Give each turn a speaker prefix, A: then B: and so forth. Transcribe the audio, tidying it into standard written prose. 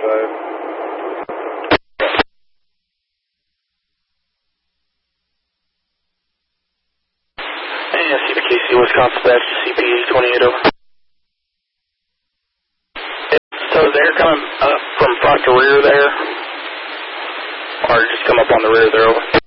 A: side.
B: And CPKC, Wisconsin Dispatch, CPE 28 over. So is the air coming up from front to rear there? Or just come up on the rear there over?